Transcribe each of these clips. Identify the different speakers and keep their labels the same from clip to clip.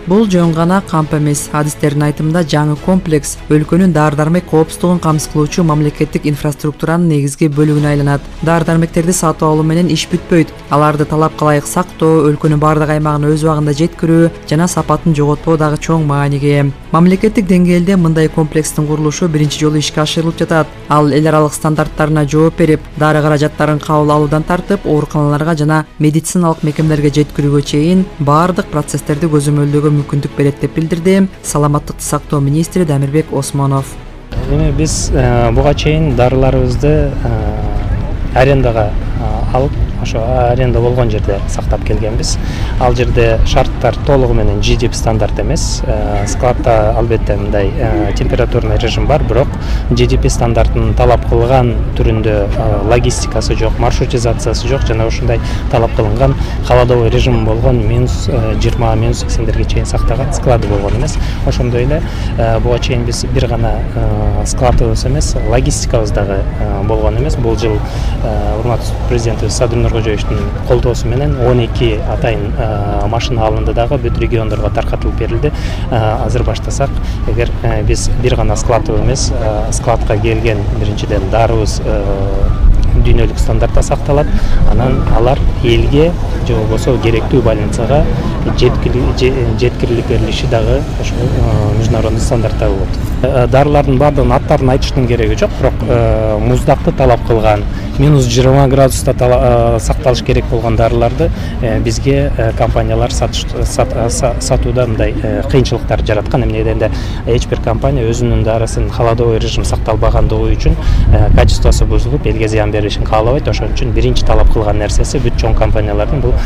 Speaker 1: Бул жөн гана камп эмес. Адистердин айтымында жаңы комплекс өлкөнүн дары-дармек коопсуздугун камсыз кылуучу мамлекеттик инфраструктуранын негизги бөлүгүнө айланат. Дары-дармектерди сатып алуу менен иш бүтпөйт. Аларды талапка ылайык сактоо, өлкөнүн бардык аймагына өз убагында жеткирүү жана сапатын жоготпоо дагы чоң мааниге ээ. Мамлекеттик деңгээлде мындай комплекстин курулушу биринчи жолу ишке ашырылып жатат. Ал эл аралык стандарттарына жооп берип, дары каражаттарын кабыл алуудан тартып, ооруканаларга жана медициналык мекемелерге жеткирүүгө чейин бардык процесстерди көзөмөлдөөгө мүмкүндүк берет деп билдирди Саламаттыкты сактоо министри Дамирбек Осмонов.
Speaker 2: Эми биз буга чейин дарыларыбызды арендага алып, ошо аренда болгон жерде сактап келгенбиз. Ал жерде шарттар толугу менен GDP стандарт эмес. Складта албетте мындай температурный режим бар, бирок GDP стандартын талап кылган түрүндө логистикасы жок, маршрутизациясы жок жана ушундай талап кылынган холодовой режим болгон -20, -80дерге чейин сактаган склады болгон эмес. Ошондой эле буга чейин биз бир гана складыбыз эмес, логистикабыз дагы болгон эмес. Бул жыл урматтуу президентибиз Садыр Нуркожоевичтин колдоосу менен 12 атайын машина алынды дагы бүт региондорго таркатылып берилди. Азыр баштасак, эгер биз бир гана склад эмес, складка келген биринчиден дарыбыз дүйнөлүк стандартта сакталат, анан алар элге же болбосо керектүү больницага жеткирилип берилиши дагы ошо международный стандарттар болот. Дарылардын баардыгынын аттарын айтыштын кереги жок, бирок муздакты талап кылган, -20 градуста сакталыш керек болгон дарыларды бизге компаниялар сатууда мындай кыйынчылыктар жараткан. Эмне дегенде эч бир компания өзүнүн дарысын холодовой режим сакталбагандыгы үчүн качествосу бузулуп, элге зыян беришин каалабайт. Ошон үчүн биринчи талап кылган нерсеси бүт чоң компаниялардын бул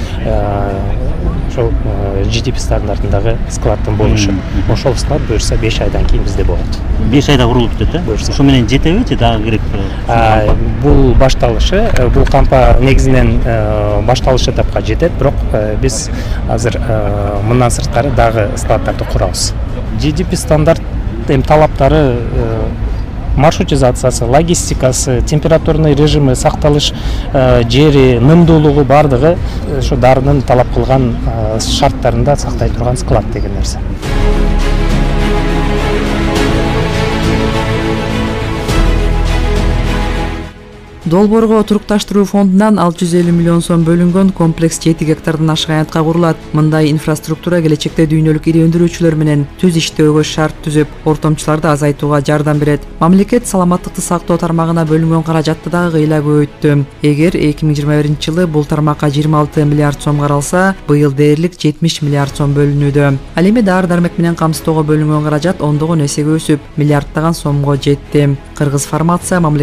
Speaker 2: ошол GDP стандартындагы складдын болушу. Ошол склад буюрса 5 айдан кийин бизде болот.
Speaker 3: 5 айда курулуп кетет, э? Ошо менен жетеби же дагы керек?
Speaker 2: Бул башталышы, бул кампа негизинен башталыш этапка жетет, бирок биз азыр мындан сырткары дагы складдарды курабыз. GDP стандарт талаптары, маршрутизациясы, логистикасы, температурный режимы, сакталыш жери, нымдуулугу бардыгы ошо дарынын талап кылган шарттарында сактай турган склад деген нерсе.
Speaker 1: Долбоорго турукташтыруу фондунан 650 миллион сом бөлүнгөн комплекс 7 гектардан ашык аянтка курулат. Мындай инфраструктура келечекте дүйнөлүк ири өндүрүүчүлөр менен түз иштөөгө шарт түзүп, ортомчуларды азайтууга жардам берет. Мамлекет саламаттыкты сактоо тармагына бөлүнгөн каражатты дагы кыйла көбөйттү. Эгер 2021-жылы бул тармакка 26 миллиард сом каралса, быйыл дээрлик 70 миллиард сом бөлүнүүдө. Ал эми дары-дармек менен камсыздоого бөлүнгөн каражат ондогон эсеге өсүп, миллиарддаган сомго жетти. Кыргыз фармация